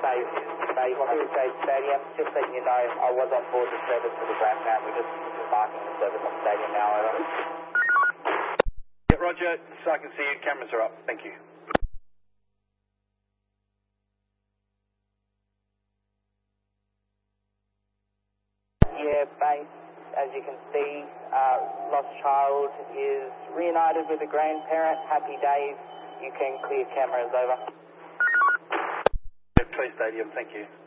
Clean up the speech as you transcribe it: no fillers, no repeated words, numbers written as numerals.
Bay Stadium. Just letting you know, I was on board the service for the grand fan. We're just embarking the service on stadium now, over. Yeah, Roger, so I can see you. Cameras are up. Thank you. Yeah, Bay, as you can see, lost child is reunited with a grandparent. Happy days. You can clear cameras, over. Tree Stadium, thank you.